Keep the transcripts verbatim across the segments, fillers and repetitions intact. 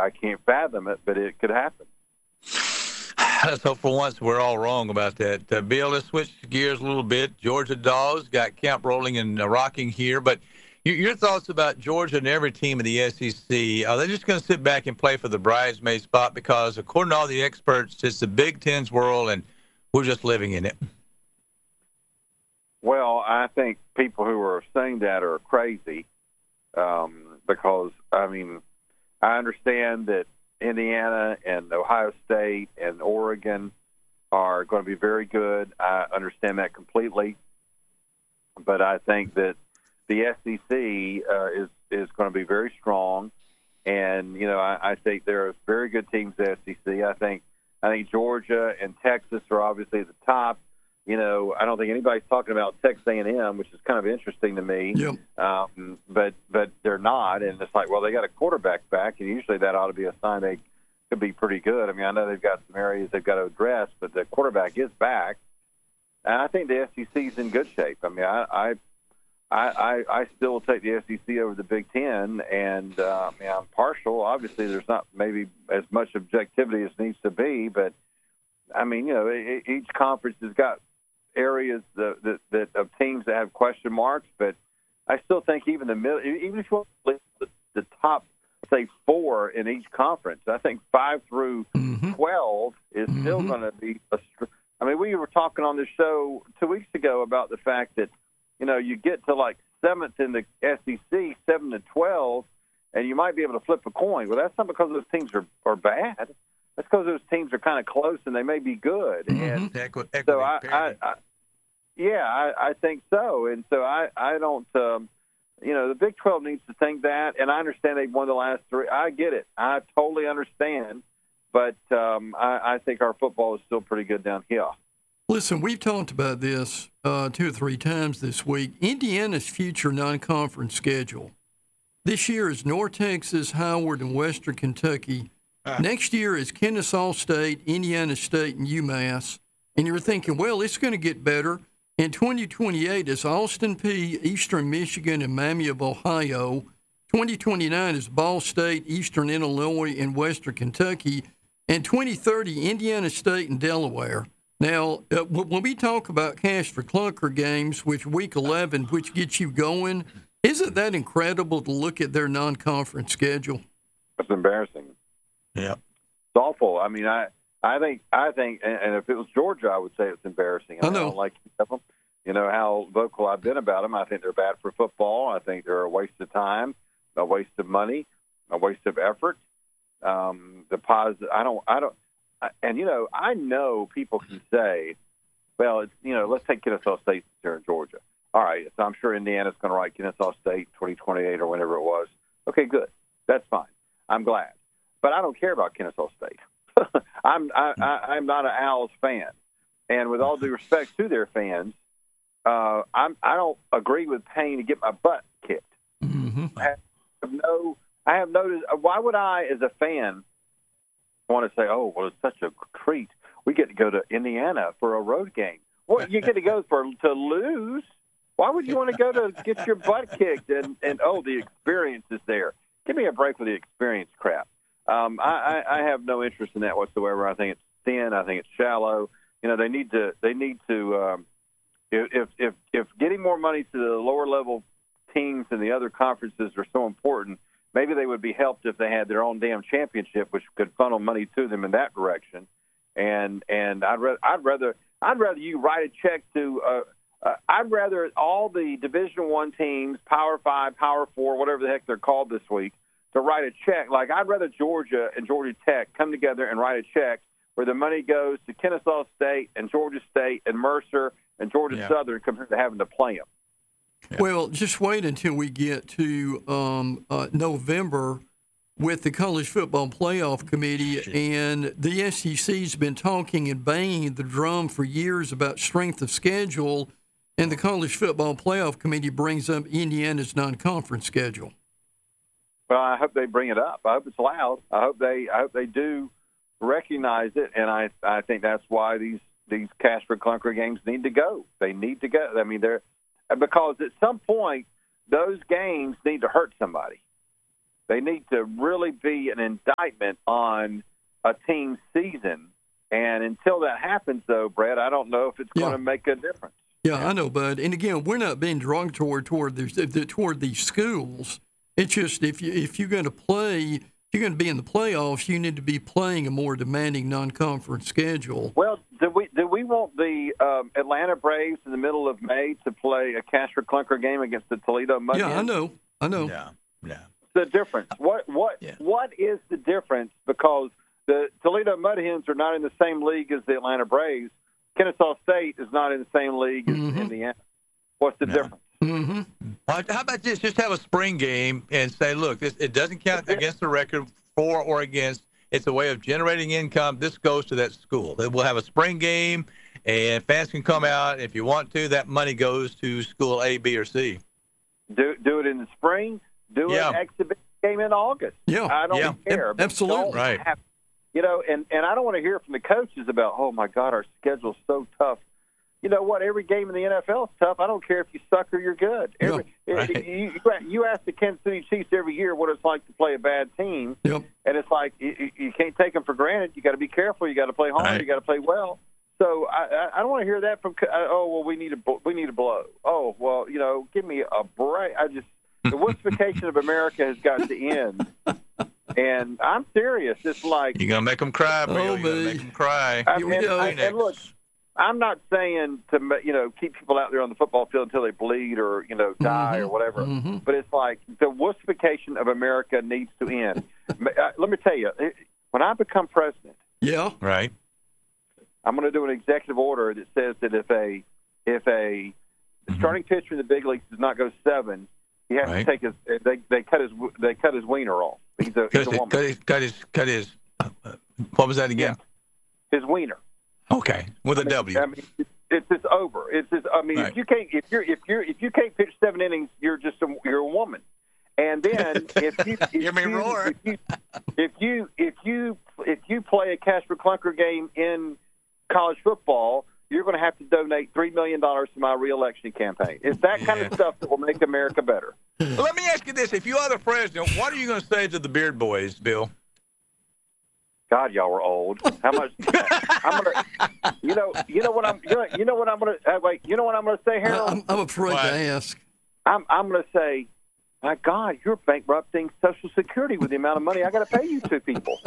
I can't fathom it, but it could happen. Let's hope for once we're all wrong about that. Uh, Bill, let's switch gears a little bit. Georgia Dogs got camp rolling and uh, rocking here, but your, your thoughts about Georgia and every team in the S E C, are they just going to sit back and play for the bridesmaid spot? Because according to all the experts, it's the Big Ten's world, and we're just living in it. Well, I think people who are saying that are crazy um, because, I mean, I understand that Indiana and Ohio State and Oregon are going to be very good. I understand that completely. But I think that the S E C uh, is, is going to be very strong. And, you know, I, I think there are very good teams in the S E C. I think I think Georgia and Texas are obviously at the top. You know, I don't think anybody's talking about Texas A and M, which is kind of interesting to me. Yep. Um, but but they're not, and it's like, well, they got a quarterback back, and usually that ought to be a sign they could be pretty good. I mean, I know they've got some areas they've got to address, but the quarterback is back, and I think the S E C is in good shape. I mean, I I I, I still will take the S E C over the Big Ten, and uh, I mean, I'm partial. Obviously, there's not maybe as much objectivity as needs to be, but I mean, you know, each conference has got areas that, that, that of teams that have question marks, but I still think even the middle, even if you want the, the top, say four in each conference, I think five through mm-hmm. twelve is mm-hmm. still going to be a. I mean, we were talking on this show two weeks ago about the fact that you know you get to like seventh in the S E C, seven to twelve, and you might be able to flip a coin. Well, that's not because those teams are are bad. That's because those teams are kind of close and they may be good. Mm-hmm. And Equi- so I, I, I, yeah, I, I think so. And so I, I don't, um, you know, the Big twelve needs to think that. And I understand they've won the last three. I get it. I totally understand. But um, I, I think our football is still pretty good down here. Listen, we've talked about this uh, two or three times this week. Indiana's future non-conference schedule this year is North Texas, Howard, and Western Kentucky. Ah. Next year is Kennesaw State, Indiana State, and UMass. And you're thinking, well, it's going to get better. In twenty twenty-eight is Austin Peay, Eastern Michigan, and Miami of Ohio. twenty twenty-nine is Ball State, Eastern Illinois, and Western Kentucky. And twenty thirty, Indiana State and Delaware. Now, uh, when we talk about cash for clunker games, which week eleven, which gets you going, isn't that incredible to look at their non-conference schedule? It's embarrassing. Yeah, it's awful. I mean, I, I think, I think, and, and if it was Georgia, I would say it's embarrassing. I, I know. I don't like them. You know how vocal I've been about them. I think they're bad for football. I think they're a waste of time, a waste of money, a waste of effort. Um, the positive. I don't. I don't. I, and you know, I know people can say, "Well, it's you know, let's take Kennesaw State here in Georgia." All right, so I'm sure Indiana's going to write Kennesaw State twenty twenty-eight or whenever it was. Okay, good. That's fine. I'm glad. But I don't care about Kennesaw State. I'm I, I, I'm not an Owls fan, and with all due respect to their fans, uh, I'm I don't agree with paying to get my butt kicked. Mm-hmm. I have no. I have noticed. Why would I, as a fan, want to say, "Oh, well, it's such a treat. We get to go to Indiana for a road game." Well, you get to go for to lose. Why would you want to go to get your butt kicked? And, and oh, the experience is there. Give me a break with the experience crap. Um, I, I, I have no interest in that whatsoever. I think it's thin. I think it's shallow. You know, they need to. They need to. Um, if if if getting more money to the lower level teams and the other conferences are so important, maybe they would be helped if they had their own damn championship, which could funnel money to them in that direction. And and I'd rather I'd rather I'd rather you write a check to. Uh, uh, I'd rather all the Division One teams, Power Five, Power Four, whatever the heck they're called this week, to write a check. Like, I'd rather Georgia and Georgia Tech come together and write a check where the money goes to Kennesaw State and Georgia State and Mercer and Georgia yeah. Southern compared to having to play them. Yeah. Well, just wait until we get to um, uh, November with the College Football Playoff Committee, and the S E C's been talking and banging the drum for years about strength of schedule, and the College Football Playoff Committee brings up Indiana's non-conference schedule. Well, I hope they bring it up. I hope it's loud. I hope they. I hope they do recognize it, and I. I think that's why these these cash for clunker games need to go. They need to go. I mean, they're because at some point those games need to hurt somebody. They need to really be an indictment on a team's season. And until that happens, though, Brett, I don't know if it's yeah. going to make a difference. Yeah, I know, Bud. And again, we're not being derogatory toward these toward these schools. It's just if you if you're going to play, if you're going to be in the playoffs, you need to be playing a more demanding non-conference schedule. Well, do we do we want the um, Atlanta Braves in the middle of May to play a Casper Clunker game against the Toledo Mud Hens? Yeah, I know, I know. Yeah, yeah. The difference. What what yeah. what is the difference? Because the Toledo Mud Hens are not in the same league as the Atlanta Braves. Kennesaw State is not in the same league as mm-hmm. Indiana. What's the no. difference? Mm-hmm. How about this? Just have a spring game and say, look, this, it doesn't count against the record for or against. It's a way of generating income. This goes to that school. We'll have a spring game, and fans can come out. If you want to, that money goes to school A, B, or C. Do do it in the spring. Do yeah. an exhibition game in August. Yeah. I don't yeah. care. A- absolutely. Don't right. Have, you know, and, and I don't want to hear from the coaches about, oh, my God, our schedule's so tough. You know what? Every game in the N F L is tough. I don't care if you suck or you're good. Every, yeah, right. you, you ask the Kansas City Chiefs every year what it's like to play a bad team, yep. and it's like you, you can't take them for granted. You got to be careful. You got to play hard. Right. You got to play well. So I, I don't want to hear that from. Oh well, we need a we need a blow. Oh well, you know, give me a break. I just the wussification of America has got to end. And I'm serious. It's like you're gonna make them cry, Bill. Oh, you're gonna make them cry. I mean, and, I, and look, I'm not saying to you know keep people out there on the football field until they bleed or you know die mm-hmm. or whatever. Mm-hmm. But it's like the wussification of America needs to end. Let me tell you, when I become president, yeah, right, I'm going to do an executive order that says that if a if a mm-hmm. starting pitcher in the big leagues does not go seven, he has right. to take his they they cut his they cut his wiener off. He's a, he's a woman. Cut his, cut his cut his. Uh, what was that again? Yeah. His wiener. Okay, with a I mean, W. I mean, it's just over. It's just. I mean, right. if you can't, if you're, if you're, if you can't pitch seven innings, you're just a, you're a woman. And then if you, if Hear me you, roar. If you, if you, if you, if you play a Casper Clunker game in college football, you're going to have to donate three million dollars to my reelection campaign. It's that kind yeah. of stuff that will make America better. Well, let me ask you this: if you are the president, what are you going to say to the Beard Boys, Bill? God, y'all were old. How much? I'm gonna, you know, you know what I'm, you know, you know what I'm gonna uh, wait. You know what I'm gonna say, Harold? I'm, I'm afraid what? to ask. I'm, I'm gonna say, my God, you're bankrupting Social Security with the amount of money I got to pay you two people.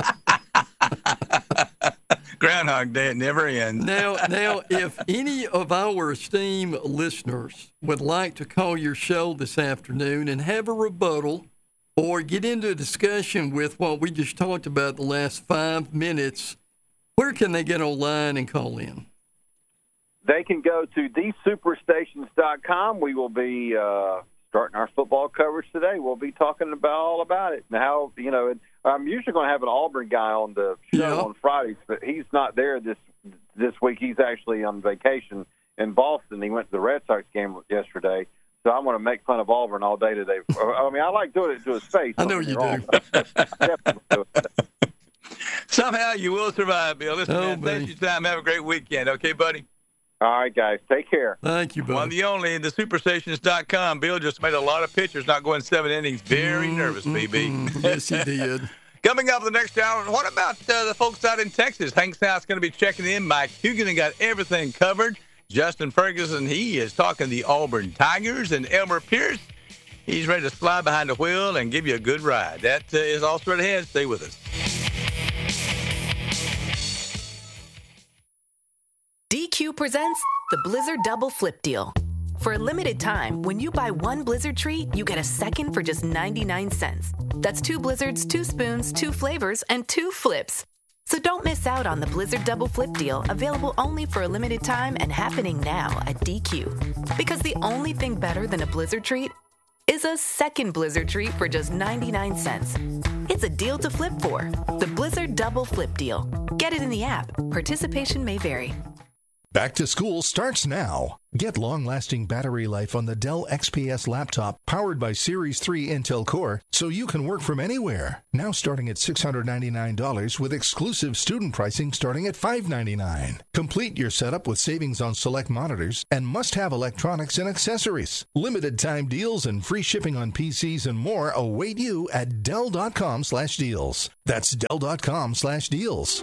Groundhog Day, it never ends. Now, now, if any of our esteemed listeners would like to call your show this afternoon and have a rebuttal or get into a discussion with what we just talked about the last five minutes, where can they get online and call in? They can go to the superstations dot com. We will be uh, starting our football coverage today. We'll be talking about all about it and how, you know, and I'm usually going to have an Auburn guy on the show yeah. on Fridays, but he's not there this this week. He's actually on vacation in Boston. He went to the Red Sox game yesterday. So I'm going to make fun of Auburn all day today. I mean, I like doing it to his face. I know you do. do. Somehow you will survive, Bill. Listen, Oh, man, buddy. thanks for your time. Have a great weekend. Okay, buddy? All right, guys. Take care. Thank you, One buddy. the only, the superstations dot com. Bill just made a lot of pitchers not going seven innings. Very Mm, nervous, B B. mm, yes, he did. Coming up in the next hour, what about uh, the folks out in Texas? Hank South's going to be checking in. Mike Hugan got everything covered. Justin Ferguson, he is talking the Auburn Tigers. And Elmer Pierce, he's ready to slide behind the wheel and give you a good ride. That uh, is all straight ahead. Stay with us. D Q presents the Blizzard Double Flip Deal. For a limited time, when you buy one Blizzard treat, you get a second for just ninety-nine cents. That's two Blizzards, two spoons, two flavors, and two flips. So don't miss out on the Blizzard Double Flip Deal, available only for a limited time and happening now at D Q. Because the only thing better than a Blizzard treat is a second Blizzard treat for just ninety-nine cents. It's a deal to flip for. The Blizzard Double Flip Deal. Get it in the app. Participation may vary. Back to school starts now. Get long-lasting battery life on the Dell X P S laptop powered by Series three Intel Core so you can work from anywhere. Now starting at six hundred ninety-nine dollars with exclusive student pricing starting at five hundred ninety-nine dollars. Complete your setup with savings on select monitors and must-have electronics and accessories. Limited time deals and free shipping on P Cs and more await you at Dell.com slash deals. That's Dell.com slash deals.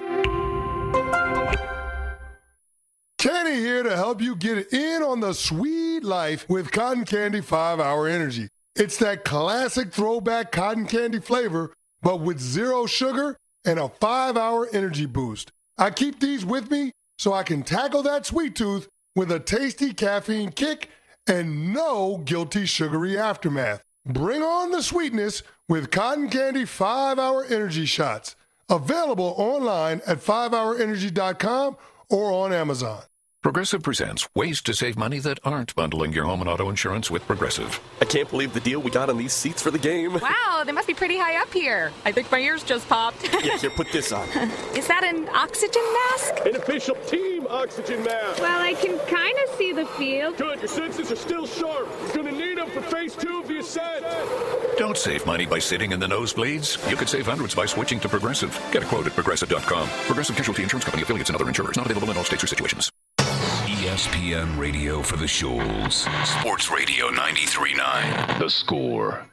Kenny here to help you get in on the sweet life with Cotton Candy five hour Energy. It's that classic throwback cotton candy flavor, but with zero sugar and a five hour energy boost. I keep these with me so I can tackle that sweet tooth with a tasty caffeine kick and no guilty sugary aftermath. Bring on the sweetness with Cotton Candy five hour Energy Shots. Available online at five hour energy dot com or on Amazon. Progressive presents ways to save money that aren't bundling your home and auto insurance with Progressive. I can't believe the deal we got on these seats for the game. Wow, they must be pretty high up here. I think my ears just popped. Yeah, here, put this on. Is that an oxygen mask? An official team oxygen mask. Well, I can kind of see the field. Good, your senses are still sharp. You're going to need them for phase two of the ascent. Don't save money by sitting in the nosebleeds. You could save hundreds by switching to Progressive. Get a quote at Progressive dot com. Progressive Casualty Insurance Company, affiliates, and other insurers. Not available in all states or situations. E S P N Radio for the Shoals. Sports Radio ninety-three point nine. The Score.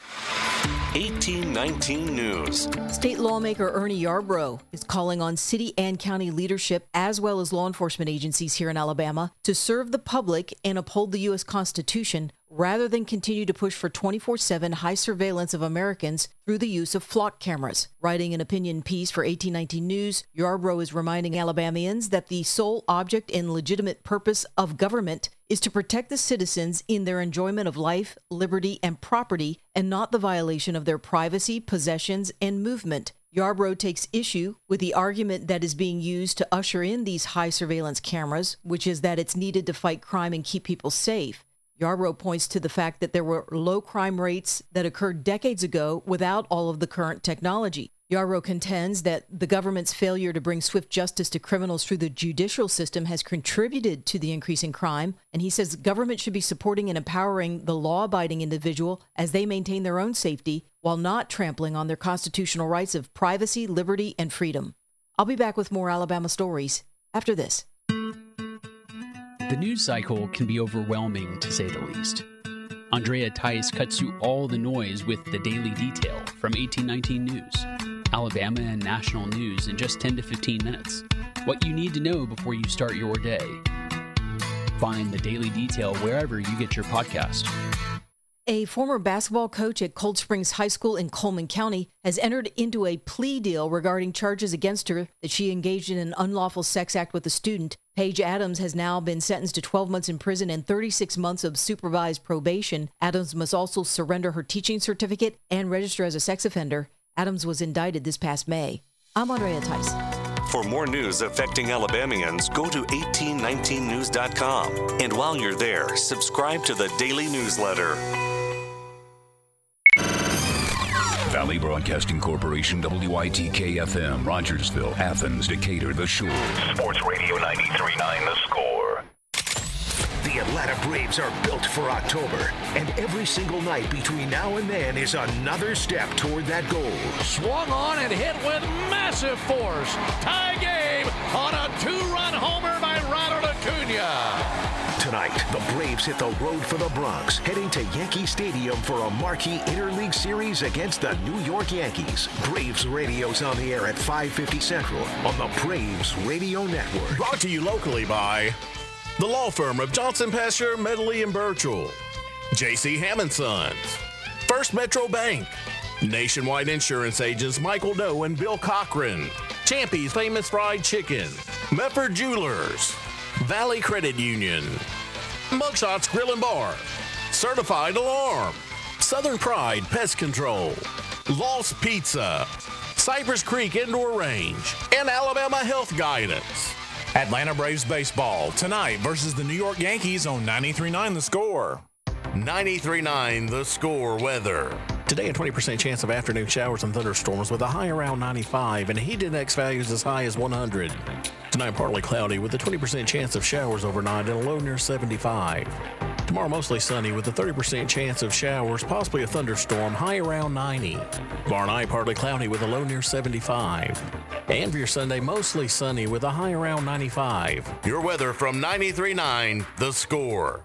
eighteen nineteen News. State lawmaker Ernie Yarbrough is calling on city and county leadership, as well as law enforcement agencies here in Alabama, to serve the public and uphold the U S Constitution rather than continue to push for twenty-four seven high surveillance of Americans through the use of flock cameras. Writing an opinion piece for eighteen nineteen News, Yarbrough is reminding Alabamians that the sole object and legitimate purpose of government is to protect the citizens in their enjoyment of life, liberty, and property, and not the violation of their privacy, possessions, and movement. Yarbrough takes issue with the argument that is being used to usher in these high surveillance cameras, which is that it's needed to fight crime and keep people safe. Yarbrough points to the fact that there were low crime rates that occurred decades ago without all of the current technology. Yarbrough contends that the government's failure to bring swift justice to criminals through the judicial system has contributed to the increase in crime, and he says government should be supporting and empowering the law-abiding individual as they maintain their own safety while not trampling on their constitutional rights of privacy, liberty, and freedom. I'll be back with more Alabama stories after this. The news cycle can be overwhelming, to say the least. Andrea Tice cuts through all the noise with the Daily Detail from eighteen nineteen News. Alabama and national news in just ten to fifteen minutes. What you need to know before you start your day. Find the Daily Detail wherever you get your podcast. A former basketball coach at Cold Springs High School in Coleman County has entered into a plea deal regarding charges against her that she engaged in an unlawful sex act with a student. Paige Adams has now been sentenced to twelve months in prison and thirty-six months of supervised probation. Adams must also surrender her teaching certificate and register as a sex offender. Adams was indicted this past May. I'm Andrea Tice. For more news affecting Alabamians, go to eighteen nineteen news dot com. And while you're there, subscribe to the daily newsletter. Valley Broadcasting Corporation, W I T K F M, Rogersville, Athens, Decatur, The Shore. Sports Radio ninety-three point nine, The Score. The Atlanta Braves are built for October, and every single night between now and then is another step toward that goal. Swung on and hit with massive force. Tie game on a two-run homer by Ronald Acuna. Tonight, the Braves hit the road for the Bronx, heading to Yankee Stadium for a marquee interleague series against the New York Yankees. Braves Radio's on the air at five fifty Central on the Braves Radio Network. Brought to you locally by the law firm of Johnson, Pastor, Medley, and Birchall, J C Hammond Sons, First Metro Bank, Nationwide Insurance Agents Michael Doe and Bill Cochran, Champy's Famous Fried Chicken, Mefford Jewelers, Valley Credit Union, Mugshots Grill and Bar, Certified Alarm, Southern Pride Pest Control, Lost Pizza, Cypress Creek Indoor Range, and Alabama Health Guidance. Atlanta Braves baseball tonight versus the New York Yankees on ninety-three point nine The Score. ninety-three point nine The Score weather. Today, a twenty percent chance of afternoon showers and thunderstorms with a high around ninety-five and heat index values as high as one hundred. Tonight, partly cloudy with a twenty percent chance of showers overnight and a low near seventy-five. Tomorrow, mostly sunny with a thirty percent chance of showers, possibly a thunderstorm, high around ninety. Tomorrow night, partly cloudy with a low near seventy-five. And for your Sunday, mostly sunny with a high around ninety-five. Your weather from ninety-three point nine The Score.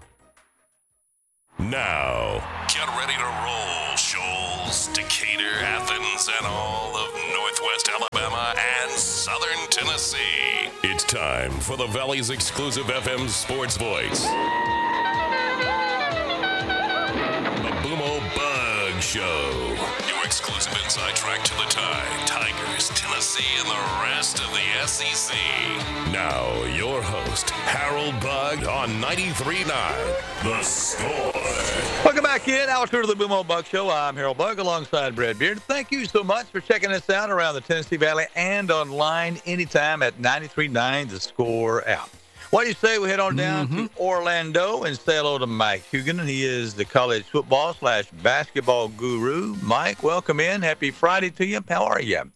Now, get ready to roll, Shoals, Decatur, Athens, and all of Northwest Alabama and Southern Tennessee. It's time for the Valley's exclusive F M sports voice. The Boomo Bug Show. Your exclusive inside track to the Tide, Tigers, Tennessee, and the rest of the S E C. Now, your host, Harold Bug on ninety-three point nine The Score. Welcome back in. Hour two of the Boomo Bug Show. I'm Harold Bug alongside Brad Beard. Thank you so much for checking us out around the Tennessee Valley and online anytime at ninety-three point nine The Score app. What do you say we head on down mm-hmm. to Orlando and say hello to Mike Hugan? He is the college football slash basketball guru. Mike, welcome in. Happy Friday to you. How are you?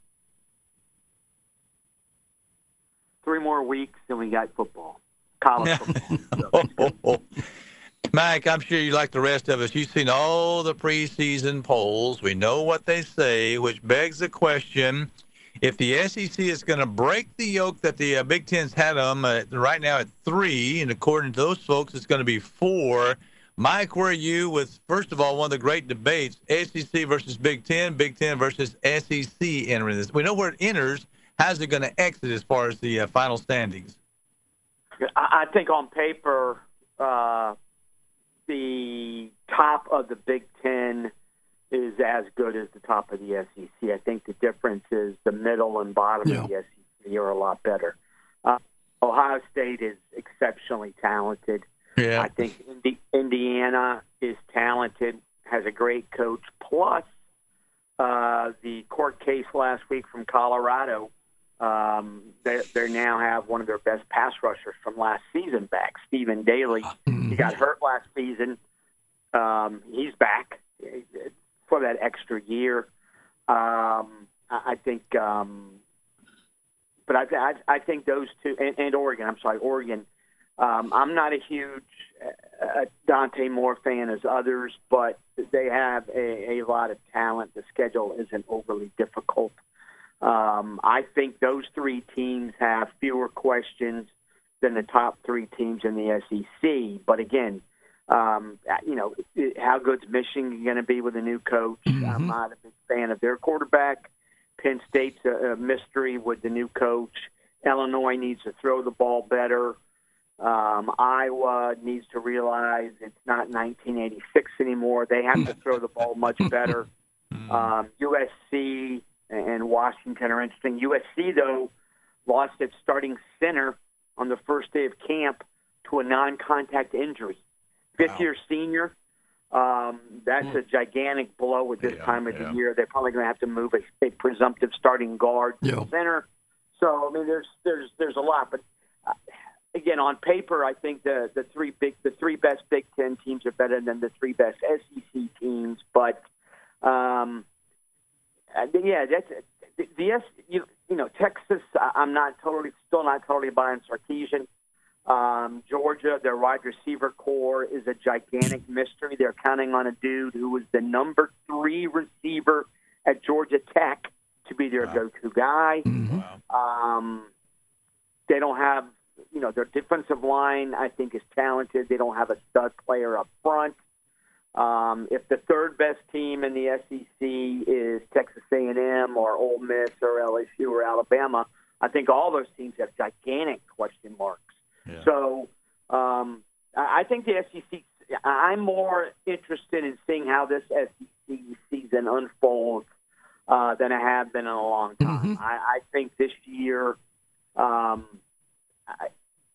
Three more weeks and we got football. College football. Mike, I'm sure you like the rest of us. You've seen all the preseason polls. We know what they say, which begs the question, if the S E C is going to break the yoke that the uh, Big Ten's had them uh, right now at three, and according to those folks, it's going to be four. Mike, where are you with, first of all, one of the great debates, S E C versus Big Ten, Big Ten versus S E C entering this? We know where it enters. How's it going to exit as far as the uh, final standings? I think on paper, uh, the top of the Big Ten is as good as the top of the S E C. I think the difference is the middle and bottom yeah. of the S E C are a lot better. Uh, Ohio State is exceptionally talented. Yeah. I think Indi- Indiana is talented, has a great coach. Plus, uh, the court case last week from Colorado, um, they, they now have one of their best pass rushers from last season back, Stephen Daly. Mm-hmm. He got hurt last season. Um, he's back for that extra year. Um, I, I think, um, but I, I, I think those two, and, and Oregon, I'm sorry, Oregon, um, I'm not a huge uh, Dante Moore fan as others, but they have a, a lot of talent. The schedule isn't overly difficult. Um, I think those three teams have fewer questions than the top three teams in the S E C. But again, um, you know, how good's Michigan going to be with a new coach? Mm-hmm. I'm not a big fan of their quarterback. Penn State's a, a mystery with the new coach. Illinois needs to throw the ball better. Um, Iowa needs to realize it's not nineteen eighty-six anymore. They have to throw the ball much better. Um, U S C and Washington are interesting. U S C, though, lost its starting center on the first day of camp to a non-contact injury. Fifth-year wow. senior, um, that's mm. a gigantic blow at this yeah, time of yeah. the year. They're probably going to have to move a, a presumptive starting guard to yeah. the center. So, I mean, there's there's there's a lot. But, uh, again, on paper, I think the, the three big the three best Big Ten teams are better than the three best S E C teams. But, um, yeah, that's the, the S. You, you know, Texas. I'm not totally, still not totally buying Sarkisian. Um, Georgia, their wide receiver core is a gigantic mystery. They're counting on a dude who was the number three receiver at Georgia Tech to be their wow. go-to guy. Mm-hmm. Um, they don't have, you know, their defensive line, I think, is talented. They don't have a stud player up front. Um, if the third best team in the S E C is Texas A and M or Ole Miss or L S U or Alabama, I think all those teams have gigantic question marks. Yeah. So um, I think the S E C, I'm more interested in seeing how this S E C season unfolds uh, than I have been in a long time. Mm-hmm. I, I think this year, um, I,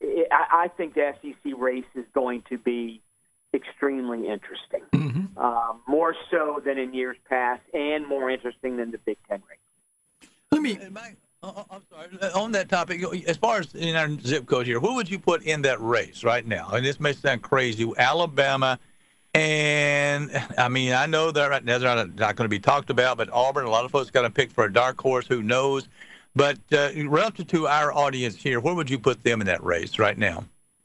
I think the S E C race is going to be extremely interesting, mm-hmm. um, more so than in years past, and more interesting than the Big Ten race. Let me, uh, I'm sorry, on that topic, as far as in our zip code here, who would you put in that race right now? And this may sound crazy, Alabama and And, I mean, I know that right now they're not, not going to be talked about, but Auburn, a lot of folks got to pick for a dark horse. Who knows? But uh, relative to our audience here, where would you put them in that race right now?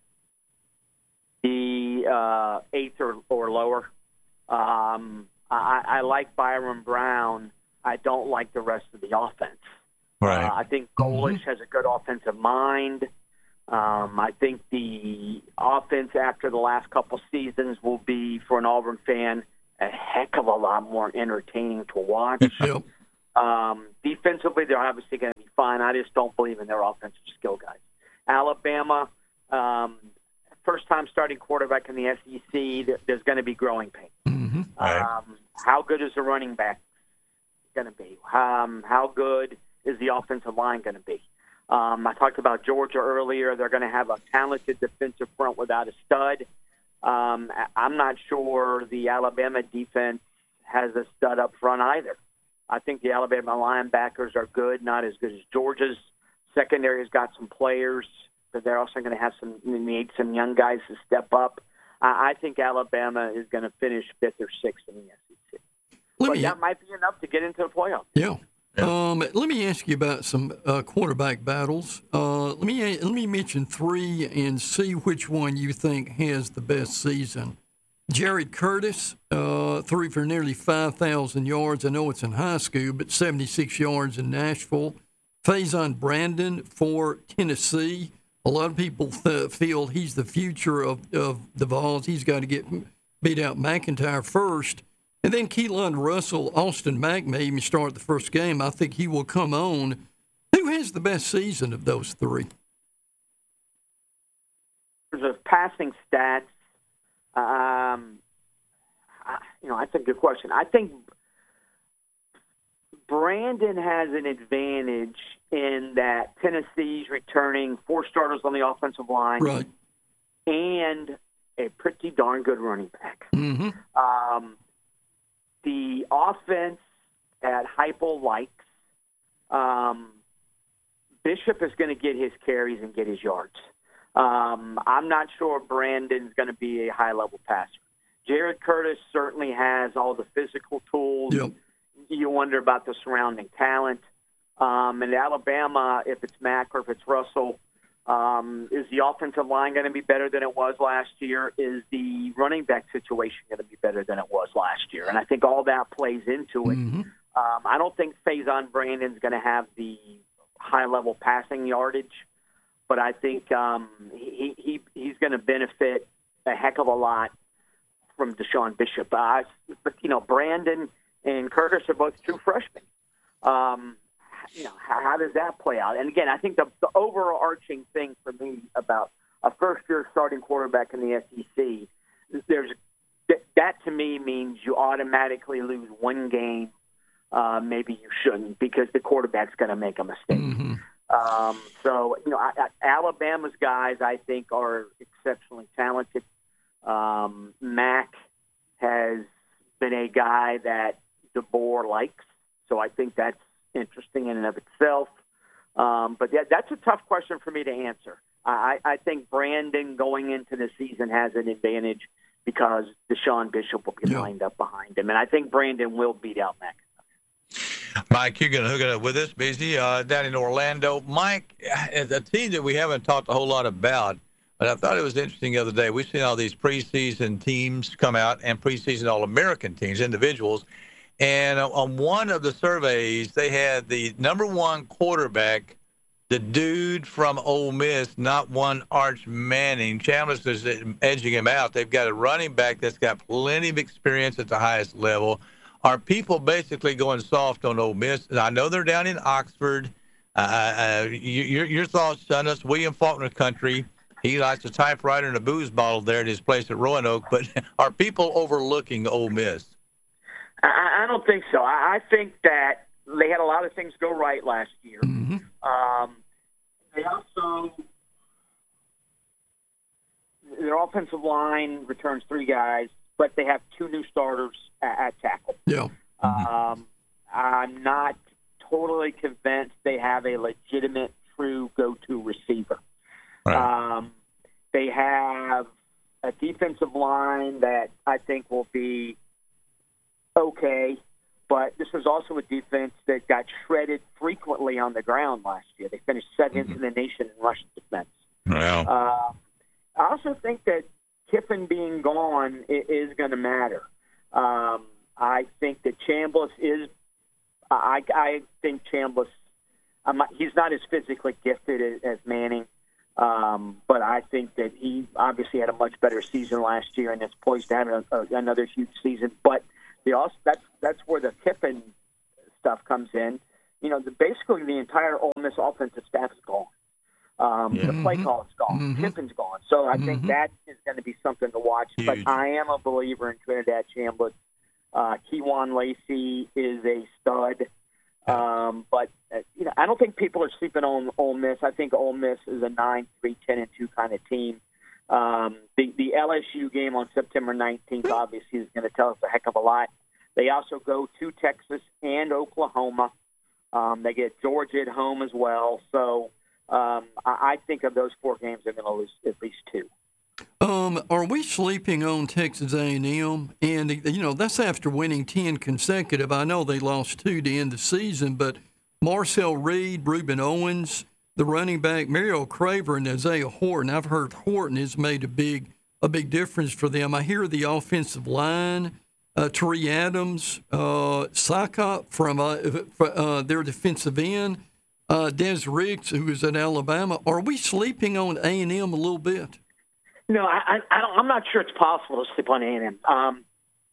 The uh, eighth or, or lower. Um, I, I like Byron Brown. I don't like the rest of the offense. Right. Uh, I think Golish has a good offensive mind. Um, I think the offense after the last couple seasons will be, for an Auburn fan, a heck of a lot more entertaining to watch. Yep. Um, defensively, they're obviously going to be fine. I just don't believe in their offensive skill guys. Alabama, um, first time starting quarterback in the S E C, there's going to be growing pains. Mm-hmm. Right. Um, how good is the running back going to be? Um, how good is the offensive line going to be? Um, I talked about Georgia earlier. They're going to have a talented defensive front without a stud. Um, I'm not sure the Alabama defense has a stud up front either. I think the Alabama linebackers are good, not as good as Georgia's. Secondary's got some players, but they're also going to have some need some young guys to step up. I, I think Alabama is going to finish fifth or sixth in the S E C. Let but me, that might be enough to get into the playoffs. Yeah. Um, let me ask you about some uh, quarterback battles. Uh, let me let me mention three and see which one you think has the best season. Jared Curtis uh, threw for nearly five thousand yards. I know it's in high school, but seventy-six yards in Nashville. Faison Brandon for Tennessee. A lot of people th- feel he's the future of, of the Vols. He's got to get beat out McIntyre first. And then Keelan Russell, Austin Mack may even start the first game. I think he will come on. Who has the best season of those three? There's passing stats. Um, I, you know, that's a good question. I think Brandon has an advantage in that Tennessee's returning four starters on the offensive line, right, and a pretty darn good running back. Mm-hmm. Um, the offense at Heupel likes. Um, Bishop is going to get his carries and get his yards. Um, I'm not sure Brandon's going to be a high-level passer. Jared Curtis certainly has all the physical tools. Yep. You wonder about the surrounding talent. Um, in Alabama, if it's Mack or if it's Russell, um, is the offensive line going to be better than it was last year? Is the running back situation going to be better than it was last year? And I think all that plays into it. Mm-hmm. Um, I don't think Faison Brandon's going to have the high-level passing yardage, but I think um, he, he he's going to benefit a heck of a lot from Deshaun Bishop. Uh, but, you know, Brandon and Curtis are both true freshmen. Um, you know, how, how does that play out? And, again, I think the, the overarching thing for me about a first-year starting quarterback in the S E C, there's that to me means you automatically lose one game. Uh, maybe you shouldn't, because the quarterback's going to make a mistake. Mm-hmm. Um, so, you know, I, I, Alabama's guys, I think, are exceptionally talented. Um, Mack has been a guy that DeBoer likes, so I think that's interesting in and of itself. Um, but that, that's a tough question for me to answer. I, I think Brandon going into the season has an advantage because Deshaun Bishop will be yeah. lined up behind him, and I think Brandon will beat out Mack. Mike, you're going to hook it up with us, busy, uh, down in Orlando. Mike, a team that we haven't talked a whole lot about, but I thought it was interesting the other day. We've seen all these preseason teams come out and preseason All-American teams, individuals. And on one of the surveys, they had the number one quarterback, the dude from Ole Miss, not one Arch Manning. Chambliss is edging him out. They've got a running back that's got plenty of experience at the highest level. Are people basically going soft on Ole Miss? I know they're down in Oxford. Uh, uh, your, your thoughts on us, William Faulkner country. He likes a typewriter and a booze bottle there at his place at Roanoke. But are people overlooking Ole Miss? I, I don't think so. I, I think that they had a lot of things go right last year. Mm-hmm. Um, they also, their offensive line returns three guys, but they have two new starters at, at tackle. Yeah. Mm-hmm. Um, I'm not totally convinced they have a legitimate, true go-to receiver. Right. Um, they have a defensive line that I think will be okay, but this was also a defense that got shredded frequently on the ground last year. They finished seventh mm-hmm. in the nation in rushing defense. Wow. Uh, I also think that Kiffin being gone is going to matter. Um, I think that Chambliss is – I I think Chambliss I'm not, he's not as physically gifted as, as Manning, um, but I think that he obviously had a much better season last year and is poised to have a, a, another huge season. But the also that's that's where the Kiffin stuff comes in. You know, the, basically the entire Ole Miss offensive staff is gone. Um, yeah. The play call is gone. Mm-hmm. Kiffin's gone. So I Mm-hmm. think that is going to be something to watch. Huge. But I am a believer in Trinidad Chambliss. Uh, Kewan Lacey is a stud. Um, but, uh, you know, I don't think people are sleeping on Ole Miss. I think Ole Miss is a nine three, ten and two kind of team. Um, the, the L S U game on September nineteenth obviously is going to tell us a heck of a lot. They also go to Texas and Oklahoma. Um, they get Georgia at home as well. So um, I, I think of those four games, they're going to lose at least two. Um, are we sleeping on Texas A and M? And, you know, that's after winning ten consecutive. I know they lost two to end the season, but Marcel Reed, Reuben Owens, the running back, Mario Craver, and Isaiah Horton. I've heard Horton has made a big a big difference for them. I hear the offensive line, uh, Tree Adams, uh, Saka from uh, uh, their defensive end, uh, Des Riggs, who is at Alabama. Are we sleeping on A and M a little bit? No, I, I don't, I'm not sure it's possible to sleep on A and M. Um,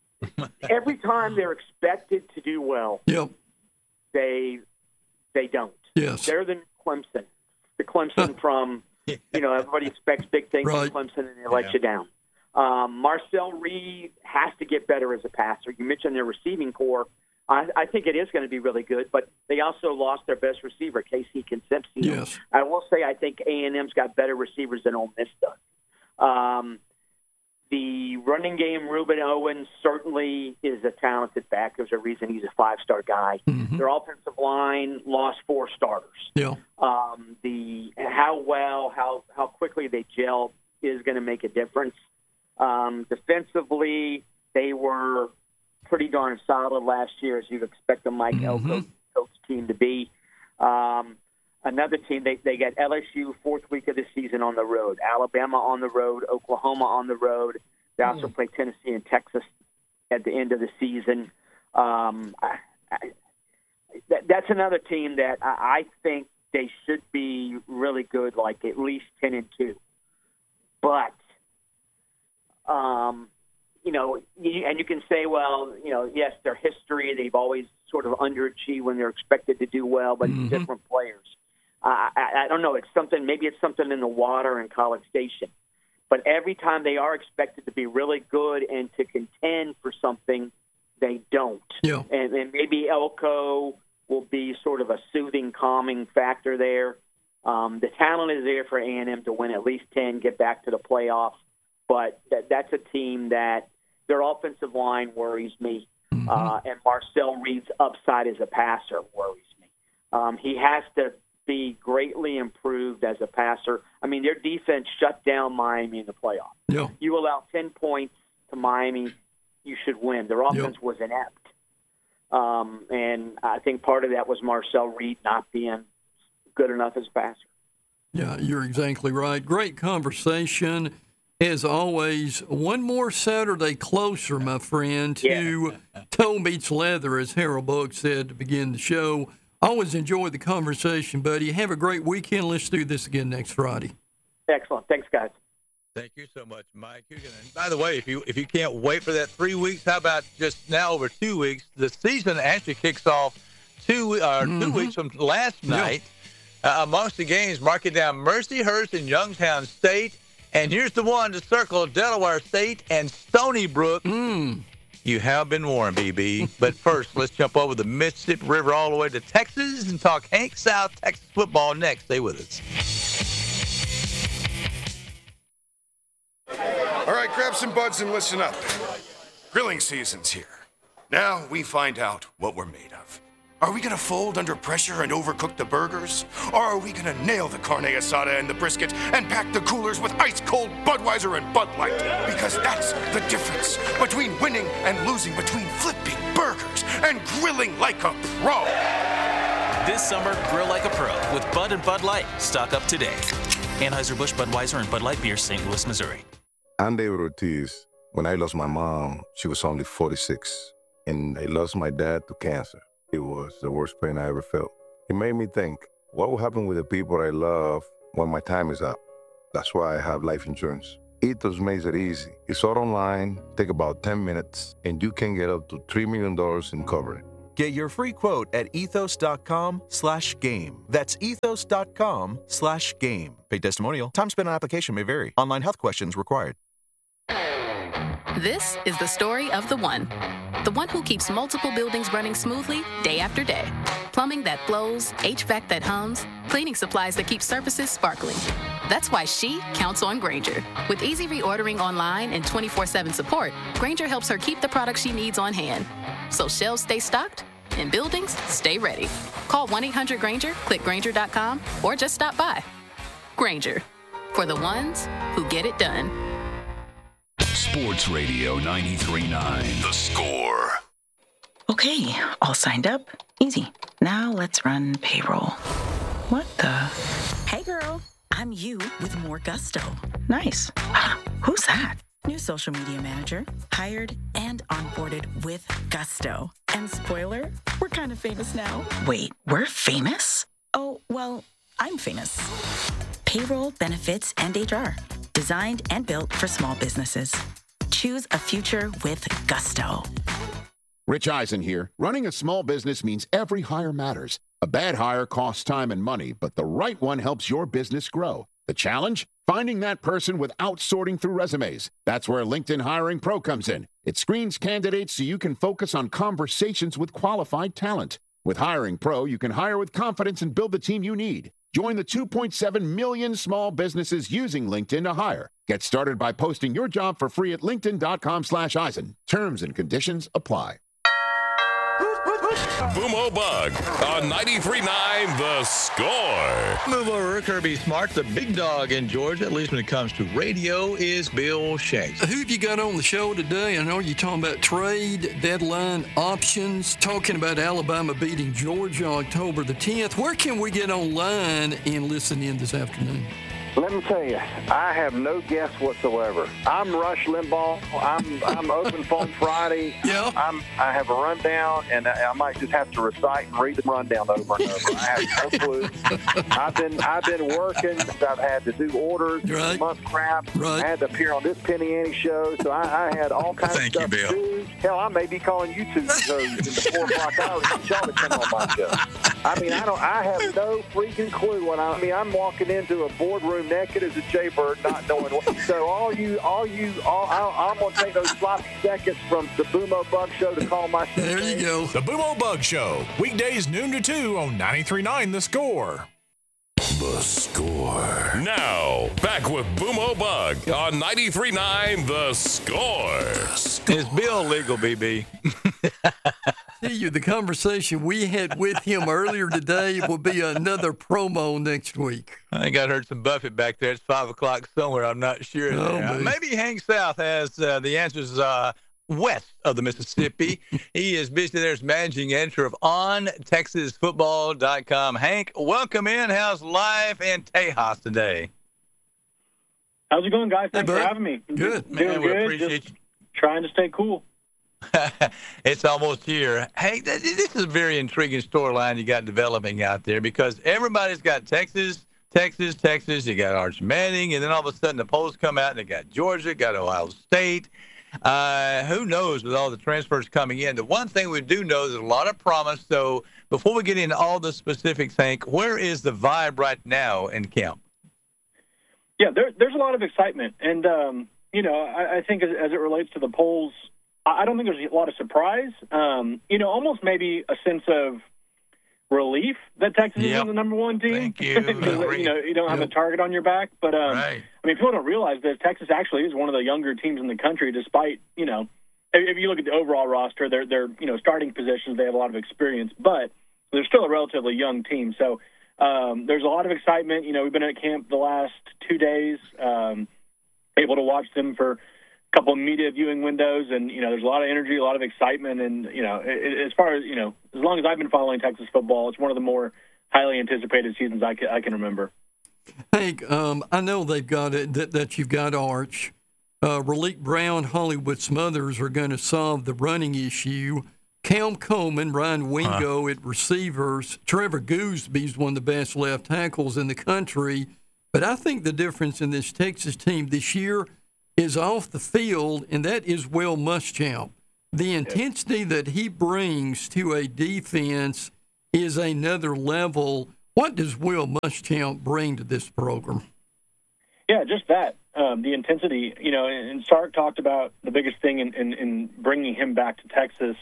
every time they're expected to do well, yep. they they don't. Yes. They're the Clemson. The Clemson from, you know, everybody expects big things right. from Clemson, and they let yeah. you down. Um, Marcel Reed has to get better as a passer. You mentioned their receiving core. I, I think it is going to be really good, but they also lost their best receiver, Casey Concepcion. Yes. I will say I think A and M's got better receivers than Ole Miss does. Um, the running game, Reuben Owens certainly is a talented back. There's a reason he's a five-star guy. Mm-hmm. Their offensive line lost four starters. Yeah. Um, the how well, how how quickly they gel is going to make a difference. Um, defensively, they were pretty darn solid last year, as you'd expect a Mike Mm-hmm. Elko coach team to be. Um, Another team, they, they got L S U fourth week of the season on the road, Alabama on the road, Oklahoma on the road. They also mm. play Tennessee and Texas at the end of the season. Um, I, I, that, that's another team that I, I think they should be really good, like at least ten and two. But, um, you know, you, and you can say, well, you know, yes, their history, they've always sort of underachieved when they're expected to do well, but mm-hmm. it's different players. Uh, I, I don't know. It's something. Maybe it's something in the water in College Station. But every time they are expected to be really good and to contend for something, they don't. Yeah. And, and maybe Elko will be sort of a soothing, calming factor there. Um, the talent is there for A and M to win at least ten, get back to the playoffs. But that, that's a team that their offensive line worries me, mm-hmm. uh, and Marcel Reed's upside as a passer worries me. Um, he has to be greatly improved as a passer. I mean, their defense shut down Miami in the playoffs. Yeah. You allow ten points to Miami, you should win. Their offense yep. was inept. Um, and I think part of that was Marcel Reed not being good enough as a passer. Yeah, you're exactly right. Great conversation. As always, one more Saturday closer, my friend, to yeah. Toe Meets Leather, as Harold Buck said to begin the show. Always enjoy the conversation, buddy. Have a great weekend. Let's do this again next Friday. Excellent. Thanks, guys. Thank you so much, Mike. You're gonna, by the way, if you if you can't wait for that three weeks, how about just now over two weeks? The season actually kicks off two uh, mm-hmm. two weeks from last night. Yeah. Uh, amongst the games, mark it down: Mercyhurst and Youngstown State. And here's the one to circle: Delaware State and Stony Brook. Mm. You have been warned, B B. But first, let's jump over the Mississippi River all the way to Texas and talk Hank South Texas football next. Stay with us. All right, grab some buds and listen up. Grilling season's here. Now we find out what we're made of. Are we going to fold under pressure and overcook the burgers? Or are we going to nail the carne asada and the brisket and pack the coolers with ice-cold Budweiser and Bud Light? Because that's the difference between winning and losing, between flipping burgers and grilling like a pro. This summer, grill like a pro with Bud and Bud Light. Stock up today. Anheuser-Busch, Budweiser, and Bud Light Beer, Saint Louis, Missouri. I'm David Ortiz. When I lost my mom, she was only forty-six, and I lost my dad to cancer. It was the worst pain I ever felt. It made me think, what will happen with the people I love when my time is up? That's why I have life insurance. Ethos makes it easy. It's all online, take about ten minutes, and you can get up to three million dollars in coverage. Get your free quote at ethos.com slash game. That's ethos.com slash game. Paid testimonial. Time spent on application may vary. Online health questions required. This is the story of the one. The one who keeps multiple buildings running smoothly day after day. Plumbing that flows, H V A C that hums, cleaning supplies that keep surfaces sparkling. That's why she counts on Grainger. With easy reordering online and twenty-four seven support, Grainger helps her keep the products she needs on hand. So shelves stay stocked and buildings stay ready. Call one eight hundred Grainger, click Grainger dot com, or just stop by. Grainger, for the ones who get it done. Sports Radio ninety-three point nine. The Score. Okay, all signed up. Easy. Now let's run payroll. What the? Hey girl, I'm you with more gusto. Nice. Who's that? New social media manager. Hired and onboarded with gusto. And spoiler, we're kind of famous now. Wait, we're famous? Oh, well, I'm famous. Payroll, benefits, and H R. Designed and built for small businesses. Choose a future with gusto. Rich Eisen here. Running a small business means every hire matters. A bad hire costs time and money, but the right one helps your business grow. The challenge? Finding that person without sorting through resumes. That's where LinkedIn Hiring Pro comes in. It screens candidates so you can focus on conversations with qualified talent. With Hiring Pro, you can hire with confidence and build the team you need. Join the two point seven million small businesses using LinkedIn to hire. Get started by posting your job for free at linkedin.com slash Eisen. Terms and conditions apply. Boomo Bug on ninety-three point nine The Score. Move over, Kirby Smart. The big dog in Georgia, at least when it comes to radio, is Bill Shanks. Who have you got on the show today? I know you're talking about trade, deadline, options, talking about Alabama beating Georgia October the tenth. Where can we get online and listen in this afternoon? Let me tell you, I have no guess whatsoever. I'm Rush Limbaugh. I'm I'm open phone Friday. Yeah. I'm I have a rundown, and I, I might just have to recite and read the rundown over and over. I have no clue. I've been I've been working. I've had to do orders, right. month crap. Right. I had to appear on this Penny Ante show, so I, I had all kinds Thank of stuff you, to do. Hell, I may be calling you two shows in the four o'clock hour to get y'all to come on my show. I mean, I don't. I have no freaking clue what I, I mean. I'm walking into a boardroom naked as a jaybird, not knowing what. So all you, all you, all, I, I'm going to take those sloppy seconds from the Boomo Bug Show to call my show. There you go. The Boomo Bug Show, weekdays noon to two on ninety-three point nine The Score. The Score. Now, back with Boomo Bug on ninety-three point nine The Score. The Score. Is Bill legal, B B? See you. The conversation we had with him earlier today will be another promo next week. I think I heard some Buffett back there. It's five o'clock somewhere. I'm not sure. Oh, uh, maybe Hank South has uh, the answers uh, west of the Mississippi. He is busy there as managing editor of on texas football dot com. Hank, welcome in. How's life in Tejas today? How's it going, guys? Thanks hey, for having me. Good. Doing Man, we good. appreciate Just you. Trying to stay cool. It's almost here. Hey, th- this is a very intriguing storyline you got developing out there because everybody's got Texas, Texas, Texas. You got Arch Manning, and then all of a sudden the polls come out and they got Georgia, got Ohio State. Uh, who knows with all the transfers coming in? The one thing we do know is there's a lot of promise. So before we get into all the specifics, Hank, where is the vibe right now in camp? Yeah, there, there's a lot of excitement. And, um, you know, I, I think as, as it relates to the polls, I don't think there's a lot of surprise. Um, you know, almost maybe a sense of relief that Texas yep. is the number one team. Thank you. you know, you don't have yep. a target on your back. But, um, right. I mean, people don't realize that Texas actually is one of the younger teams in the country, despite, you know, if you look at the overall roster, they're, they're you know, starting positions, they have a lot of experience. But they're still a relatively young team. So um, there's a lot of excitement. You know, we've been at camp the last two days, um, able to watch them for a couple of media viewing windows, and, you know, there's a lot of energy, a lot of excitement. And, you know, it, as far as, you know, as long as I've been following Texas football, it's one of the more highly anticipated seasons I can, I can remember. Hank, um, I know they've got it, that, that you've got Arch. Uh, Raleek Brown, Hollywood Smothers are going to solve the running issue. Cam Coleman, Ryan Wingo huh. at receivers. Trevor Gooseby is one of the best left tackles in the country. But I think the difference in this Texas team this year is off the field, and that is Will Muschamp. The intensity that he brings to a defense is another level. What does Will Muschamp bring to this program? Yeah, just that. Um, the intensity, you know, and Sark talked about the biggest thing in, in, in bringing him back to Texas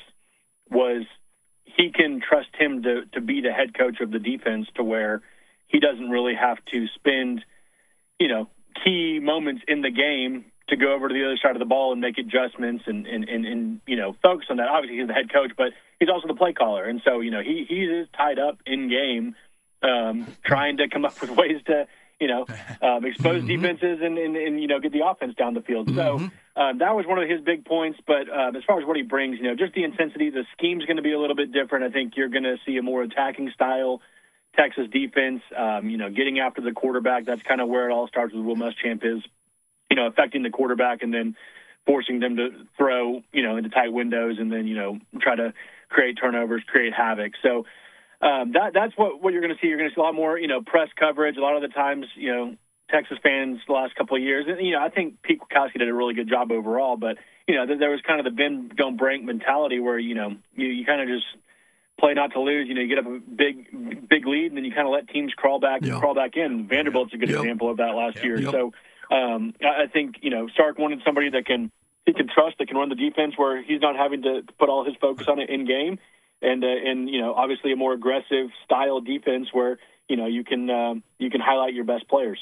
was he can trust him to, to be the head coach of the defense, to where he doesn't really have to spend, you know, key moments in the game to go over to the other side of the ball and make adjustments and, and, and, and you know, focus on that. Obviously, he's the head coach, but he's also the play caller. And so, you know, he, he is tied up in game, um, trying to come up with ways to, you know, um, expose mm-hmm. defenses and, and, and, you know, get the offense down the field. Mm-hmm. So um, that was one of his big points. But um, as far as what he brings, you know, just the intensity, the scheme's going to be a little bit different. I think you're going to see a more attacking style Texas defense, um, you know, getting after the quarterback. That's kind of where it all starts with Will Muschamp is, you know, affecting the quarterback and then forcing them to throw, you know, into tight windows and then, you know, try to create turnovers, create havoc. So, Um, that that's what, what you're going to see. You're going to see a lot more, you know, press coverage. A lot of the times, you know, Texas fans the last couple of years, and, you know, I think Pete Kwiatkowski did a really good job overall. But, you know, there, there was kind of the bend, don't break mentality where, you know, you, you kind of just play not to lose. You know, you get up a big, big lead, and then you kind of let teams crawl back, yep. crawl back in. Vanderbilt's a good yep. example of that last yep. year. Yep. So um, I, I think, you know, Sark wanted somebody that can he can trust, that can run the defense where he's not having to put all his focus on it in game. And, uh, and you know, obviously a more aggressive style defense where, you know, you can um, you can highlight your best players.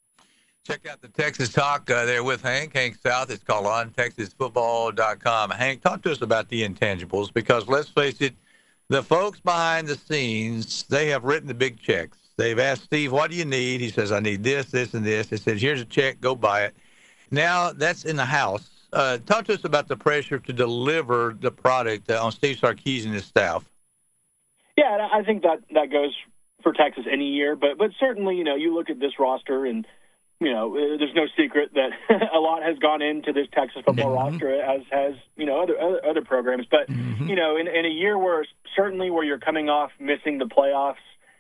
Check out the Texas Talk uh, there with Hank, Hank South. It's called on texas football dot com. Hank, talk to us about the intangibles, because let's face it, the folks behind the scenes, they have written the big checks. They've asked Steve, what do you need? He says, I need this, this, and this. He says, here's a check, go buy it. Now that's in the house. Uh, talk to us about the pressure to deliver the product uh, on Steve Sarkisian and his staff. Yeah, I think that, that goes for Texas any year, but but certainly, you know, you look at this roster and, you know, there's no secret that a lot has gone into this Texas football mm-hmm. roster, as has, you know, other other, other programs. But, mm-hmm. you know, in, in a year where certainly where you're coming off missing the playoffs,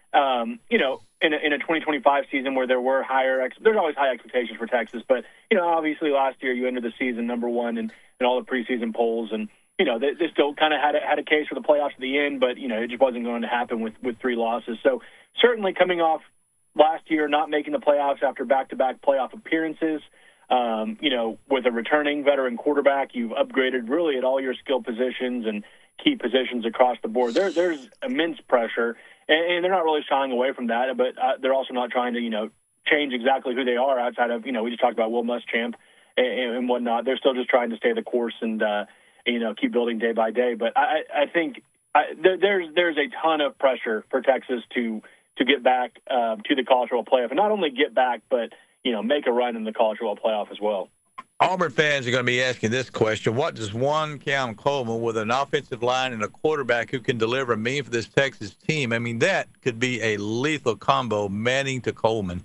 um, you know, in a, in a twenty twenty-five season where there were higher, ex- there's always high expectations for Texas. But, you know, obviously last year you ended the season number one in, in all the preseason polls. And, you know, they, they still kind of had a, had a case for the playoffs at the end, but, you know, it just wasn't going to happen with, with three losses. So certainly coming off last year, not making the playoffs after back-to-back playoff appearances, um, you know, with a returning veteran quarterback, you've upgraded really at all your skill positions and key positions across the board. There, there's immense pressure. And they're not really shying away from that, but uh, they're also not trying to, you know, change exactly who they are outside of, you know, we just talked about Will Muschamp and, and whatnot. They're still just trying to stay the course and, uh, you know, keep building day by day. But I, I think I, there, there's there's a ton of pressure for Texas to to get back uh, to the college football playoff, and not only get back, but, you know, make a run in the college football playoff as well. Auburn fans are going to be asking this question. What does one Cam Coleman with an offensive line and a quarterback who can deliver mean for this Texas team? I mean, that could be a lethal combo, Manning to Coleman.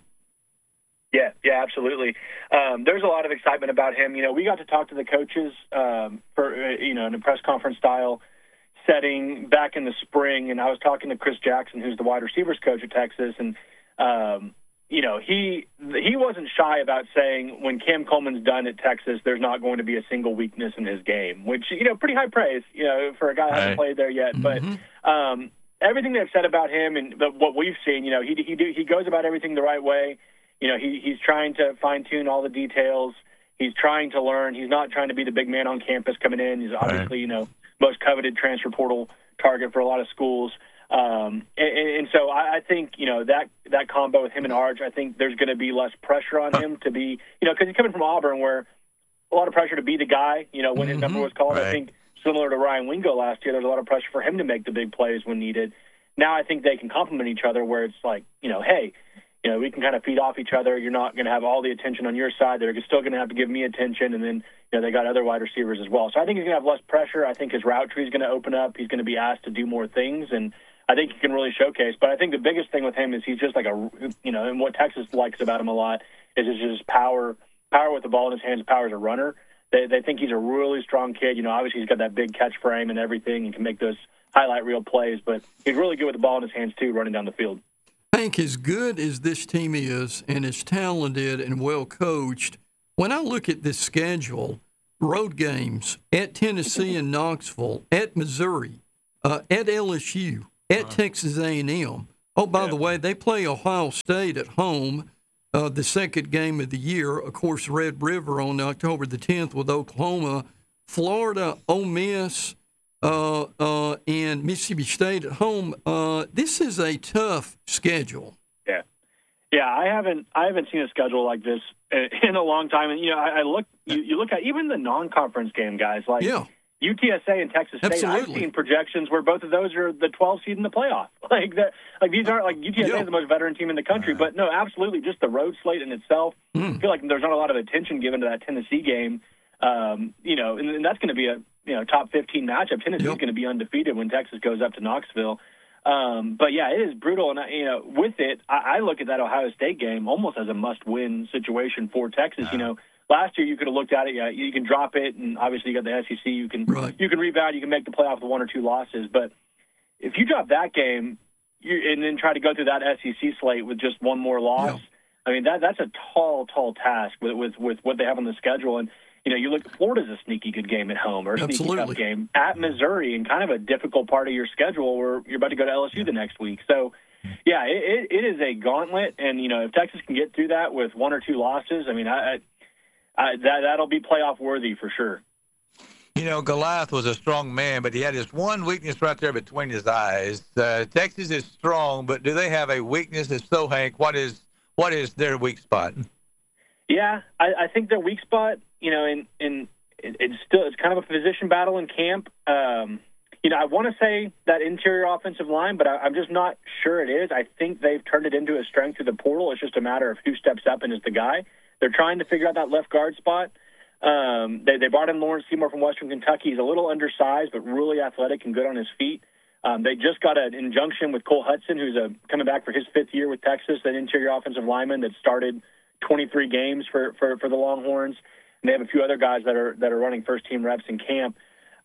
Yeah, yeah, absolutely. Um, there's a lot of excitement about him. You know, we got to talk to the coaches um, for, uh, you know, in a press conference style setting back in the spring, and I was talking to Chris Jackson, who's the wide receivers coach at Texas, and um, you know, he he wasn't shy about saying when Cam Coleman's done at Texas, there's not going to be a single weakness in his game, which, you know, pretty high praise, you know, for a guy who hasn't played there yet. Mm-hmm. But um, everything they've said about him and the, what we've seen, you know, he he do, he goes about everything the right way. You know, he he's trying to fine tune all the details. He's trying to learn. He's not trying to be the big man on campus coming in. He's obviously, right. you know, most coveted transfer portal target for a lot of schools. Um, and, and so I, I think, you know, that, that combo with him and Arch, I think there's going to be less pressure on him to be, you know, because he's coming from Auburn where a lot of pressure to be the guy, you know, when his number was called. Right. I think similar to Ryan Wingo last year, there's a lot of pressure for him to make the big plays when needed. now I think they can complement each other where it's like, you know, hey, you know, we can kind of feed off each other. You're not going to have all the attention on your side. They're still going to have to give me attention. And then, you know, they got other wide receivers as well. So I think he's going to have less pressure. I think his route tree is going to open up. He's going to be asked to do more things. And I think he can really showcase. But I think the biggest thing with him is he's just like a, you know, and what Texas likes about him a lot is his just power, power with the ball in his hands, power as a runner. They, they think he's a really strong kid. You know, obviously he's got that big catch frame and everything and can make those highlight reel plays. But he's really good with the ball in his hands, too, running down the field. Hank, as good as this team is and as talented and well coached, when I look at this schedule, road games at Tennessee and Knoxville, at Missouri, uh, at L S U, at Texas A and M. Oh, by yeah. the way, they play Ohio State at home, uh, the second game of the year. Of course, Red River on October the tenth with Oklahoma, Florida, Ole Miss, Uh, uh, and Mississippi State at home. Uh, this is a tough schedule. Yeah, yeah. I haven't, I haven't seen a schedule like this in a long time. And you know, I, I look, you, you look at even the non-conference game guys like yeah. U T S A and Texas State. Absolutely. I've seen projections where both of those are the twelve seed in the playoff. Like that, like these aren't like U T S A yeah. is the most veteran team in the country, but no, absolutely, just the road slate in itself. Mm. I feel like there's not a lot of attention given to that Tennessee game. Um, you know, and, and that's going to be a you know top fifteen matchup. Tennessee's yep. going to be undefeated when Texas goes up to Knoxville. Um, but yeah, it is brutal. And you know, with it, I, I look at that Ohio State game almost as a must-win situation for Texas. Uh-huh. You know, last year you could have looked at it. Yeah, you can drop it, and obviously you got the S E C. You can right. you can rebound. You can make the playoff with one or two losses. But if you drop that game, you, and then try to go through that S E C slate with just one more loss, yeah. I mean that that's a tall, tall task with with with what they have on the schedule. And you know, you look, Florida's a sneaky good game at home or a sneaky Absolutely. tough game at Missouri and kind of a difficult part of your schedule where you're about to go to L S U the next week. So, yeah, it, it is a gauntlet. And, you know, if Texas can get through that with one or two losses, I mean, I, I, that, that'll be playoff worthy for sure. You know, Goliath was a strong man, but he had his one weakness right there between his eyes. Uh, Texas is strong, but do they have a weakness? If so, Hank, what is what is their weak spot? Yeah, I, I think their weak spot, you know, in, in it, it's still it's kind of a position battle in camp. Um, you know, I want to say that interior offensive line, but I, I'm just not sure it is. I think they've turned it into a strength through the portal. It's just a matter of who steps up and is the guy. They're trying to figure out that left guard spot. Um, they, they brought in Lawrence Seymour from Western Kentucky. He's a little undersized, but really athletic and good on his feet. Um, they just got an injunction with Cole Hudson, who's a, coming back for his fifth year with Texas, an interior offensive lineman that started twenty-three games for, for, for the Longhorns. And they have a few other guys that are that are running first-team reps in camp,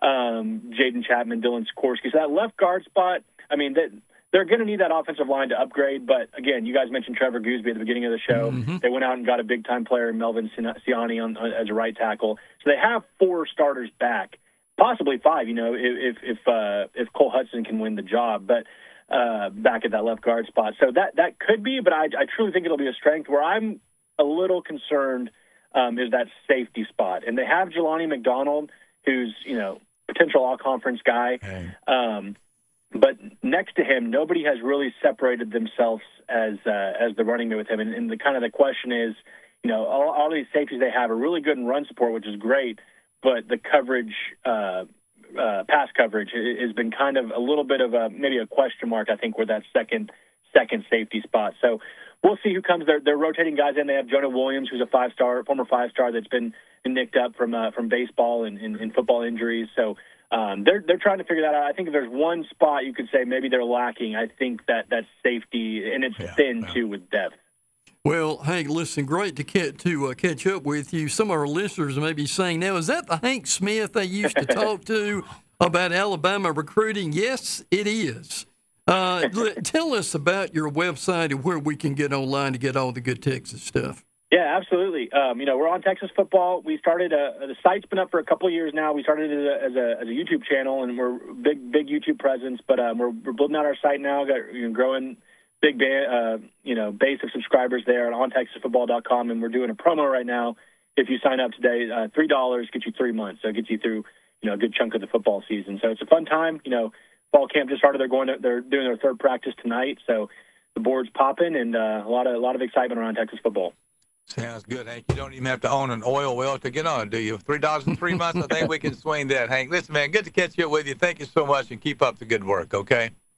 um, Jaden Chapman, Dylan Sikorsky. So that left guard spot, I mean, they, they're going to need that offensive line to upgrade. But, again, you guys mentioned Trevor Gooseby at the beginning of the show. Mm-hmm. They went out and got a big-time player, Melvin Siani, on, on, as a right tackle. So they have four starters back, possibly five, you know, if if uh, if Cole Hudson can win the job. But uh, back at that left guard spot. So that, that could be, but I, I truly think it'll be a strength. Where I'm a little concerned um, is that safety spot. And they have Jelani McDonald, who's, you know, potential all-conference guy. Okay. Um, but next to him, nobody has really separated themselves as uh, as the running mate with him. And, and the kind of the question is, you know, all, all these safeties they have are really good in run support, which is great, but the coverage, uh, uh, pass coverage has been kind of a little bit of a, maybe a question mark, I think, where that second second safety spot. So we'll see who comes. They're, they're rotating guys in. They have Jonah Williams, who's a five-star, former five-star that's been nicked up from uh, from baseball and, and, and football injuries. So um, they're they're trying to figure that out. I think if there's one spot you could say maybe they're lacking, I think that that's safety, and it's yeah, thin, yeah. too, with depth. Well, Hank, listen, great to get to uh, catch up with you. Some of our listeners may be saying, now, is that the Hank Smith they used to talk to about Alabama recruiting? Yes, it is. Uh, tell us about your website and where we can get online to get all the good Texas stuff. Yeah, absolutely. Um, you know, we're on Texas football. We started a, the site's been up for a couple of years now. We started it as a, as a YouTube channel, and we're big, big YouTube presence. But um, we're, we're building out our site now. Got you know, growing big, uh, you know, base of subscribers there on texas football dot com, and we're doing a promo right now. If you sign up today, uh, three dollars gets you three months, so it gets you through, you know, a good chunk of the football season. So it's a fun time. You know, fall camp just started. They're going. To, they're doing their third practice tonight, so the board's popping, and uh, a lot of a lot of excitement around Texas football. Sounds good, Hank. You don't even have to own an oil well to get on, do you? Three dollars in three months. I think we can swing that, Hank. Listen, man, good to catch up with you. Thank you so much, and keep up the good work. Okay.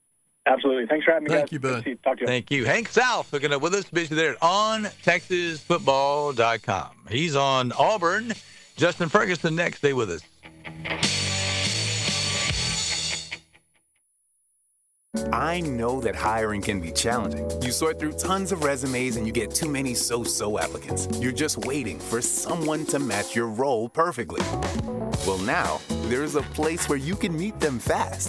Absolutely. Thanks for having me, Thank guys. you, bud. Good to talk to you. Thank you. Hank South hooking up with us. Busy there at on texas football dot com. He's on Auburn. Justin Ferguson next. Stay with us. I know that hiring can be challenging. You sort through tons of resumes and you get too many so-so applicants. You're just waiting for someone to match your role perfectly. Well, now, there's a place where you can meet them fast.